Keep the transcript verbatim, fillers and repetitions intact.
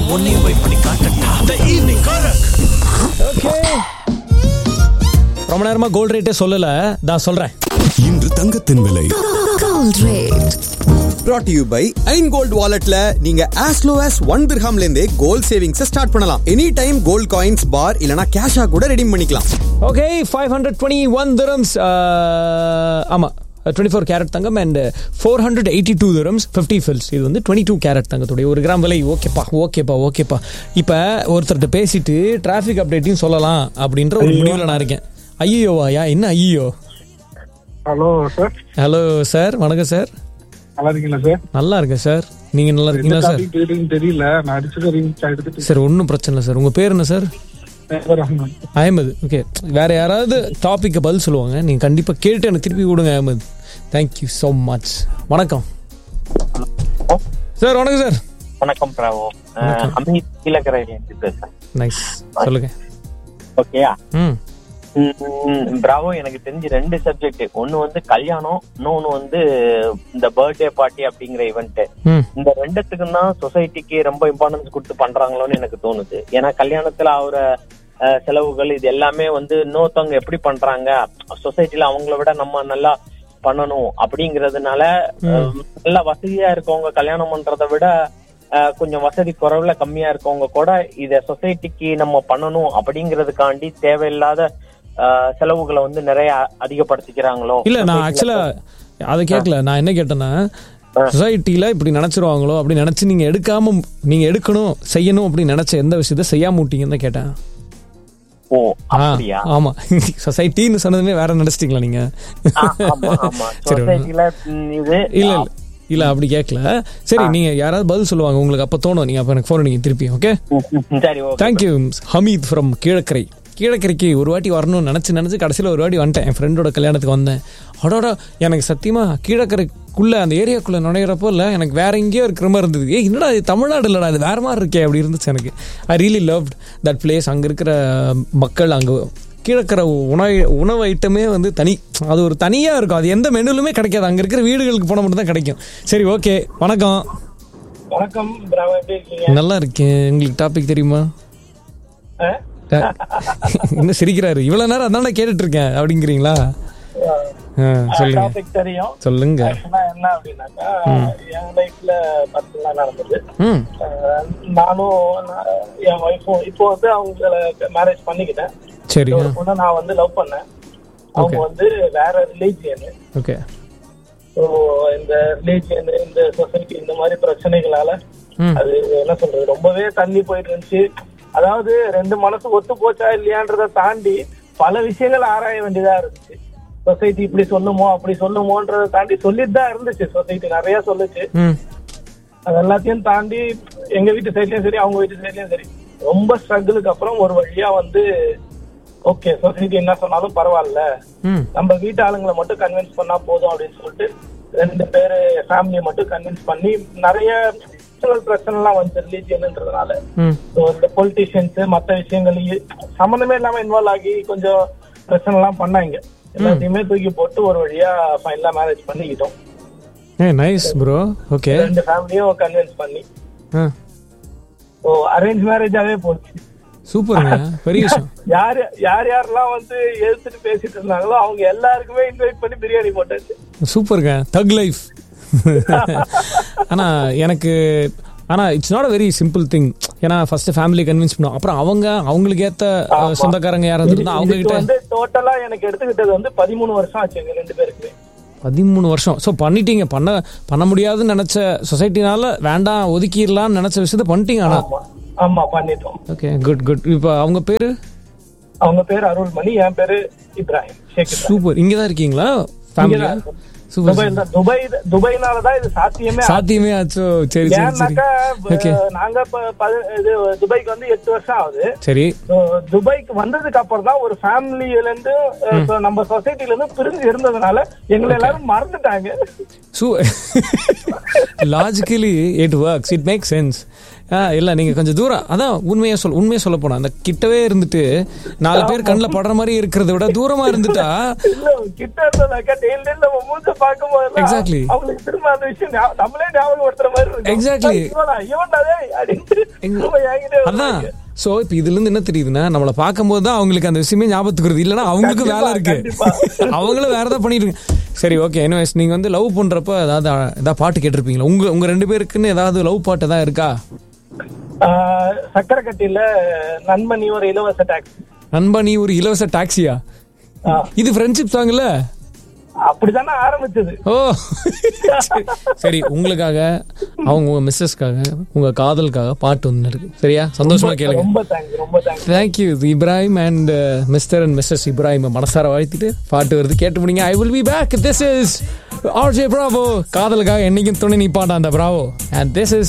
உன்னையும் போய் பண்ணி காட்டட்டா. The evening Korak. ஓகே, ரொம்ப நேரமா கோல்ட் ரேட்டே சொல்லல, நான் சொல்றேன். இன்று தங்கத்தின் விலை Gold rate brought to you by Ain Gold Walletல நீங்க as low as one dirhamல இருந்தே கோல்ட் சேவிங்ஸ் ஸ்டார்ட் பண்ணலாம். எனி டைம் கோல்ட் காயின்ஸ் பார் இல்லனா கேஷா கூட ரெடீம் பண்ணிக்கலாம். Okay, five hundred twenty-one dirhams, ஆமா twenty-four carrot Thangam and four hundred eighty-two dirhams fifty fils. இது வந்து twenty-two carrot தங்கத்துடைய ஒரு கிராம் விலை. ஓகேப்பா ஓகேப்பா ஓகேப்பா. இப்போ ஒருத்தர்கிட்ட பேசிட்டு டிராஃபிக் அப்டேட்டையும் சொல்லலாம் அப்படின்ற ஒரு முடிவில் நான் இருக்கேன். ஐயோவாயா, என்ன ஐயோ? Hello sir. ஹலோ சார், வணக்கம் சார். நல்லா இருக்கீங்களா சார்? நல்லா இருக்கேன் சார், நீங்க நல்லா இருக்கீங்களா சார்? தெரியல, நான் அடிச்சுட்டு சார் ஒன்றும் பிரச்சனை இல்லை சார். உங்க பேர் என்ன சார்? அஹமது. ஓகே, வேற யாராவது டாபிக் பதில் சொல்லுவாங்க, நீங்க கண்டிப்பா கேட்டு எனக்கு திருப்பி கொடுங்க அஹமது. Thank you so much. வணக்கம் சார். வணக்கம் சார். வணக்கம் பிராவோ. அமித் கீழக்கரையில பேசுறேன். நைஸ், சொல்லுங்க. ஓகேயா? ம் பிராவோ, எனக்கு தெரிஞ்சு ரெண்டு சப்ஜெக்ட். ஒன்னு வந்து கல்யாணம், இன்னொன்னு வந்து இந்த பர்த்டே பார்ட்டி அப்படிங்கிற ஈவெண்ட். இந்த ரெண்டுத்துக்கும் தான் சொசைட்டிக்கு ரொம்ப இம்பார்ட்டன்ஸ் கொடுத்து பண்றாங்களோன்னு எனக்கு தோணுது. ஏன்னா கல்யாணத்துல அவர செலவுகள் இது எல்லாமே வந்து இன்னொருத்தவங்க எப்படி பண்றாங்க, சொசைட்டில அவங்கள விட நம்ம நல்லா பண்ணணும் அப்படிங்கறதுனால நல்லா வசதியா இருக்கவங்க கல்யாணம் பண்றதை விட கொஞ்சம் வசதி குறைவுல கம்மியா இருக்கவங்க கூட இத சொசைட்டிக்கு நம்ம பண்ணணும் அப்படிங்கறதுக்காண்டி தேவையில்லாத செலவுகளை வந்து நிறைய அதிகப்படுத்திக்கிறாங்களோ. இல்ல, நான் ஆக்சுவலா அதை கேட்கல. நான் என்ன கேட்டேன்னா, சொசைட்டில இப்படி நினைச்சிருவாங்களோ அப்படி நினைச்சு நீங்க எடுக்காம, நீங்க எடுக்கணும் செய்யணும் அப்படி நினைச்ச எந்த விஷயத்த செய்யாம விட்டீங்கன்னு கேட்டேன். ஓ அப்படியா? ஆமா, சொசைட்டின்னு சொன்னதுமே வேற நினைச்சிட்டீங்களா நீங்க? இல்ல இல்ல இல்ல அப்படி கேட்கல. சரி, நீங்க யாராவது பதில் சொல்லுவாங்க உங்களுக்கு, அப்ப தோணும் நீங்க அப்ப எனக்கு போன் நீங்க திருப்பி. Okay, thank you. Hamid from Kilakarai. கீழக்கரைக்கு ஒரு வாட்டி வரணும்னு நினச்சி நினச்சி கடைசியில் ஒரு வாட்டி வந்துட்டேன். என் ஃப்ரெண்டோட கல்யாணத்துக்கு வந்தேன். அடோட எனக்கு சத்தியமாக கீழக்கரைக்குள்ளே அந்த ஏரியாக்குள்ளே நுழையிறப்போ இல்லை, எனக்கு வேற எங்கேயோ இருக்கிற மாதிரி இருந்தது. ஏ என்னடா இது தமிழ்நாடு இல்லைடா, இது வேறு மாதிரி இருக்கே அப்படி இருந்துச்சு எனக்கு. I really loved that place. அங்கே இருக்கிற மக்கள், அங்கே கீழக்கரை உணவு உணவு ஐட்டமே வந்து தனி, அது ஒரு தனியாக இருக்கும். அது எந்த மெனுலுமே கிடைக்காது, அங்கே இருக்கிற வீடுகளுக்கு போன மட்டும் தான் கிடைக்கும். சரி, ஓகே, வணக்கம். வணக்கம், நல்லா இருக்கேன். உங்களுக்கு டாபிக் தெரியுமா? இன்னும் சிரிக்கிறாரு. இவ்வளவு நேரம் அதான கேட்டுட்டு இருக்கேன் அப்படிங்கிறீங்களா? சொல்லுங்க சொல்லுங்க. என்ன அப்படின்னாக்கா, என் லைஃப்ல பர்சனலா நடந்தது. நானும் என் ஒய்ஃபும் இப்போ வந்து அவங்கள மேரேஜ் பண்ணிக்கிட்டேன். சரி, நான் வந்து லவ் பண்ணேன். அவங்க வந்து வேற ரிலீஜியன். ஓகே. ஸோ இந்த ரிலீஜியன், இந்த சொசைட்டி, இந்த மாதிரி பிரச்சனைகளால அது என்ன சொல்றது, ரொம்பவே தள்ளி போயிட்டு இருந்துச்சு. அதாவது ரெண்டு மனசு ஒத்து போச்சா இல்லையான்றதை தாண்டி பல விஷயங்கள் ஆராய வேண்டியதா இருந்துச்சு. சொசைட்டி இப்படி சொல்லுமோ அப்படி சொல்லுமோன்றதை தாண்டி சொல்லிட்டு தான் இருந்துச்சு. சொசைட்டி நிறைய சொல்லுச்சு. அது எல்லாத்தையும் தாண்டி எங்க வீட்டு சைட்லயும் சரி, அவங்க வீட்டு சைட்லயும் சரி, ரொம்ப ஸ்ட்ரகிளுக்கு அப்புறம் ஒரு வழியா வந்து ஓகே, சொசைட்டி என்ன சொன்னாலும் பரவாயில்ல, நம்ம வீட்டு ஆளுங்களை மட்டும் கன்வின்ஸ் பண்ணா போதும் அப்படின்னு சொல்லிட்டு ரெண்டு பேரு ஃபேமிலியை மட்டும் கன்வின்ஸ் பண்ணி நிறைய பிரச்சனை எல்லாம் வந்து ரிலீஜியன்ன்றதுனால இந்த பொலிட்டிஷியன்ஸ் மற்ற விஷயங்களையும் சம்பந்தமே இல்லாம இன்வால்வ் ஆகி கொஞ்சம் பிரச்சனை எல்லாம் பண்ணாங்க. எல்லாத்தையுமே தூக்கி போட்டு ஒரு வழியா ஃபைனலா மேரேஜ் பண்ணிக்கிட்டோம். Nice bro. ஓகே, ரெண்டு ஃபேமிலியும் கன்வின்ஸ் பண்ணி ஓ அரேஞ்ச் மேரேஜாவே போச்சு. சூப்பர்ங்க, பெரிய விஷயம். யார் யார் யாரெல்லாம் வந்து எழுத்துட்டு பேசிட்டு இருந்தாங்களோ அவங்க எல்லாருக்குமே இன்வைட் பண்ணி பிரியாணி போட்டாச்சு. சூப்பர்ங்க, தக் லைஃப். ஆனா எனக்கு ஆனா it's not a very simple thing. ஏன்னா ஃபர்ஸ்ட் ஃபேமிலி கன்வின்ஸ் பண்ணும், அப்புறம் அவங்க அவங்களுக்கு ஏத்த சொந்தக்காரங்க யாராவது இருந்தா அவங்க கிட்ட வந்து டோட்டலா எனக்கு எடுத்துக்கிட்டது வந்து பதிமூணு வருஷம் ஆச்சு எங்க ரெண்டு பேருக்கு. பதிமூணு வருஷம். ஸோ பண்ணிட்டீங்க. பண்ண பண்ண முடியாதுன்னு நினைச்ச சொசைட்டினால வேண்டாம் ஒதுக்கிடலாம்னு நினைச்ச விஷயத்த பண்ணிட்டீங்க. ஆனா ஆமா பண்ணிட்டோம். Okay, good good. இப்போ அவங்க பேரு? அவங்க பேரு அருள்மணி, என் பேரு இப்ராஹிம். சூப்பர். இங்கதான் இருக்கீங்களா ஃபேமிலியா? துபாய்னாலதான் இது சாத்தியமே சாத்தியமே ஆச்சோ. சரி சரி. நாங்க துபாய்க்கு வந்து எட்டு வருஷம் ஆகுது. சரி. துபாய்க்கு வந்ததுக்கு அப்புறம் தான் ஒரு ஃபேமிலில இருந்து நம்ம சொசைட்டில இருந்து பிரிஞ்சு இருந்ததுனால எங்களை எல்லாரும் மறந்துட்டாங்க. Logically it works, it make sense. இல்ல நீங்க கொஞ்சம் தூரம் அதான் உண்மையா சொல் உண்மையா சொல்ல போனா அந்த கிட்டவே இருந்துட்டு நாலு பேர் கண்ணுல படுற மாதிரி இருக்கிறத விட தூரமா இருந்துட்டா கிட்ட இருந்தாக்கா டெய்லி நம்ம மூஞ்ச பாக்கும்போது எக்ஸாக்ட்லி அவங்களுக்கு திரும்ப அந்த விஷயம் நம்மளே ஞாபகப்படுத்துற மாதிரி இருக்கும். எக்ஸாக்ட்லி அதான். சோ இப்ப இதுல இருந்து என்ன தெரியுதுன்னா நம்மள பாக்கும்போது தான் அவங்களுக்கு அந்த விஷயமே ஞாபகத்துக்கு வருது. இல்லன்னா அவங்களுக்கு வேலை இருக்கு, அவங்களும் வேற ஏதாவது பண்ணிட்டு இருக்கு. சரி ஓகே. எனிவேஸ் நீங்க வந்து லவ் பண்றப்ப ஏதாவது ஏதாவது பாட்டு கேட்டிருப்பீங்களா? உங்க உங்க ரெண்டு பேருக்குன்னு ஏதாவது லவ் பாட்டு தான் இருக்கா? சக்கரை கட்டில நண்பனி ஒரு இலவச டாக்ஸி. நண்பனி ஒரு இலவச டாக்ஸியா? இது ஃப்ரெண்ட்ஷிப் சாங்ல அப்படித்தானே ஆரம்பிச்சது. ஓ சரி, உங்களுக்காக அவங்க உங்க மிஸ்ஸஸ்க்காக உங்க காதலுக்காக பாட்டு ஒன்று இருக்கு. சரியா? சந்தோஷமா கேளுங்க. ரொம்ப தேங்க்ஸ் ரொம்ப thanks. Thank you Ibrahim and mister and Mrs Ibrahim மனசார வாழ்த்திட்டு பாட்டு வருது கேட்டு முடிங்க. I will be back. This is RJ Bravo. காதலுக்காக என்னைக்கும் துணை நிப்பாண்டா அந்த பிராவோ. And this is